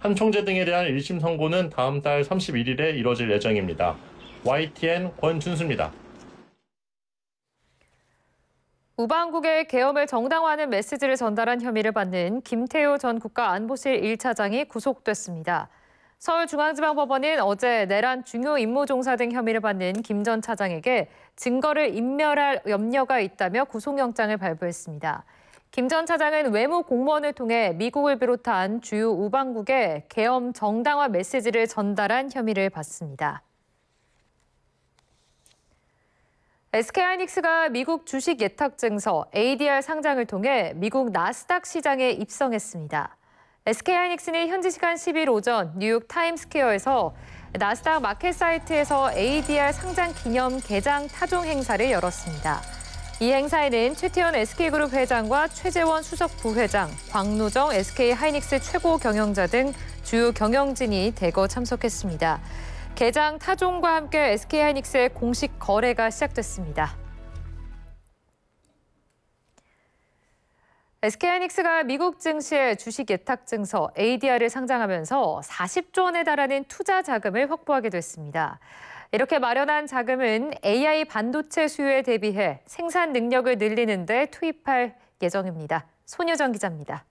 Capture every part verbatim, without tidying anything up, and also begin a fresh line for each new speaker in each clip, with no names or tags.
한 총재 등에 대한 일 심 선고는 다음 달 삼십일 일에 이뤄질 예정입니다. 와이티엔 권준수입니다.
우방국의 계엄을 정당화하는 메시지를 전달한 혐의를 받는 김태효 전 국가안보실 일 차장이 구속됐습니다. 서울중앙지방법원은 어제 내란 중요 임무 종사 등 혐의를 받는 김 전 차장에게 증거를 인멸할 염려가 있다며 구속영장을 발부했습니다. 김 전 차장은 외무 공무원을 통해 미국을 비롯한 주요 우방국에 계엄 정당화 메시지를 전달한 혐의를 받습니다. 에스케이하이닉스가 미국 주식 예탁 증서 에이디알 상장을 통해 미국 나스닥 시장에 입성했습니다. 에스케이하이닉스는 현지 시간 십 일 오전 뉴욕 타임스퀘어에서 나스닥 마켓 사이트에서 에이디알 상장 기념 개장 타종 행사를 열었습니다. 이 행사에는 최태원 에스케이그룹 회장과 최재원 수석 부회장, 광노정 에스케이하이닉스 최고 경영자 등 주요 경영진이 대거 참석했습니다. 개장 타종과 함께 에스케이하이닉스의 공식 거래가 시작됐습니다. 에스케이하이닉스가 미국 증시의 주식 예탁 증서 에이디알을 상장하면서 사십조 원에 달하는 투자 자금을 확보하게 됐습니다. 이렇게 마련한 자금은 에이아이 반도체 수요에 대비해 생산 능력을 늘리는 데 투입할 예정입니다. 손유정 기자입니다.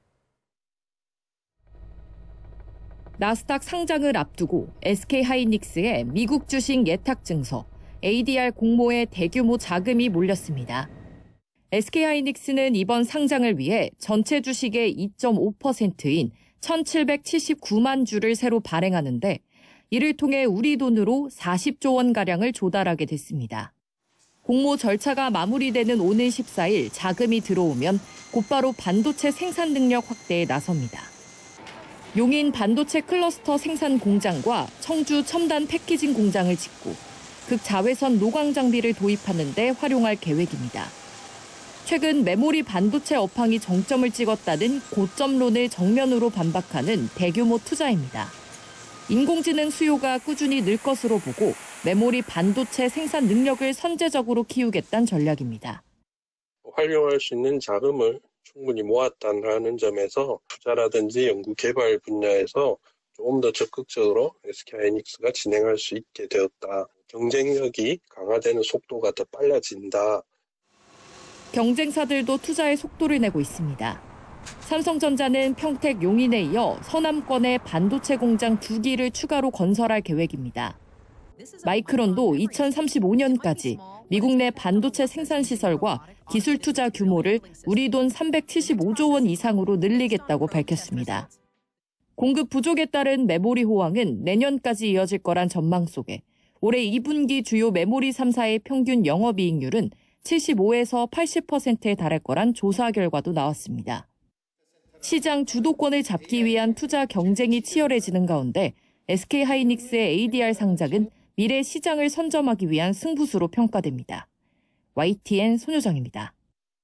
나스닥 상장을 앞두고 에스케이하이닉스의 미국 주식 예탁 증서 에이디알 공모에 대규모 자금이 몰렸습니다. 에스케이하이닉스는 이번 상장을 위해 전체 주식의 이 점 오 퍼센트인 천칠백칠십구만 주를 새로 발행하는데 이를 통해 우리 돈으로 사십조 원가량을 조달하게 됐습니다. 공모 절차가 마무리되는 오는 십사 일 자금이 들어오면 곧바로 반도체 생산 능력 확대에 나섭니다. 용인 반도체 클러스터 생산 공장과 청주 첨단 패키징 공장을 짓고 극자외선 노광 장비를 도입하는 데 활용할 계획입니다. 최근 메모리 반도체 업황이 정점을 찍었다는 고점론을 정면으로 반박하는 대규모 투자입니다. 인공지능 수요가 꾸준히 늘 것으로 보고 메모리 반도체 생산 능력을 선제적으로 키우겠다는 전략입니다.
활용할 수 있는 자금을 충분히 모았다는 점에서 투자라든지 연구 개발 분야에서 조금 더 적극적으로 에스케이하이닉스가 진행할 수 있게 되었다. 경쟁력이 강화되는 속도가 더 빨라진다.
경쟁사들도 투자의 속도를 내고 있습니다. 삼성전자는 평택 용인에 이어 서남권에 반도체 공장 두 기를 추가로 건설할 계획입니다. 마이크론도 이천삼십오 년까지 미국 내 반도체 생산 시설과 기술 투자 규모를 우리 돈 삼백칠십오조 원 이상으로 늘리겠다고 밝혔습니다. 공급 부족에 따른 메모리 호황은 내년까지 이어질 거란 전망 속에 올해 이 분기 주요 메모리 삼 사의 평균 영업이익률은 칠십오에서 팔십 퍼센트에 달할 거란 조사 결과도 나왔습니다. 시장 주도권을 잡기 위한 투자 경쟁이 치열해지는 가운데 에스케이하이닉스의 에이디알 상장은 미래 시장을 선점하기 위한 승부수로 평가됩니다. 와이티엔 손효정입니다.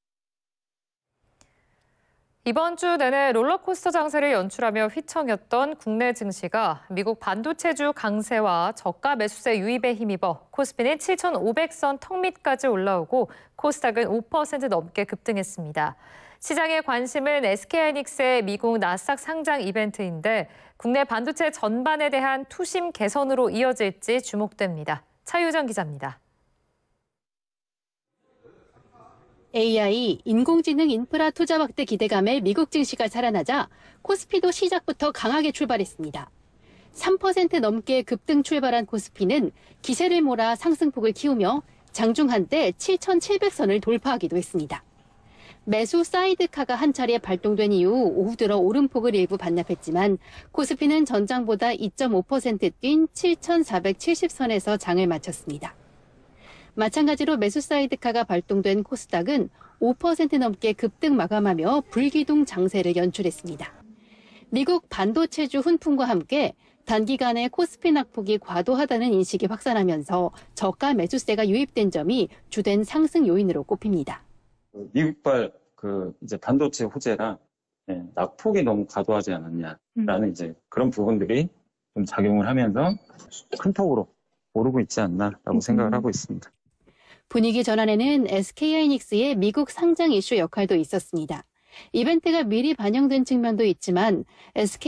이번 주 내내 롤러코스터 장세를 연출하며 휘청였던 국내 증시가 미국 반도체주 강세와 저가 매수세 유입에 힘입어 코스피는 칠천오백 선 턱 밑까지 올라오고 코스닥은 오 퍼센트 넘게 급등했습니다. 시장의 관심은 에스케이하이닉스의 미국 나스닥 상장 이벤트인데 국내 반도체 전반에 대한 투심 개선으로 이어질지 주목됩니다. 차유정 기자입니다.
에이아이, 인공지능 인프라 투자 확대 기대감에 미국 증시가 살아나자 코스피도 시작부터 강하게 출발했습니다. 삼 퍼센트 넘게 급등 출발한 코스피는 기세를 몰아 상승폭을 키우며 장중 한때 칠천칠백 선을 돌파하기도 했습니다. 매수 사이드카가 한 차례 발동된 이후 오후 들어 오름폭을 일부 반납했지만 코스피는 전장보다 이 점 오 퍼센트 뛴 칠천사백칠십 선에서 장을 마쳤습니다. 마찬가지로 매수 사이드카가 발동된 코스닥은 오 퍼센트 넘게 급등 마감하며 불기둥 장세를 연출했습니다. 미국 반도체주 훈풍과 함께 단기간에 코스피 낙폭이 과도하다는 인식이 확산하면서 저가 매수세가 유입된 점이 주된 상승 요인으로 꼽힙니다.
미국발 그 이제 반도체 호재라 네, 낙폭이 너무 과도하지 않았냐라는 음. 이제 그런 부분들이 좀 작용을 하면서 큰 폭으로 오르고 있지 않나라고 음. 생각을 하고 있습니다.
분위기 전환에는 에스케이하이닉스의 미국 상장 이슈 역할도 있었습니다. 이벤트가 미리 반영된 측면도 있지만 에스케이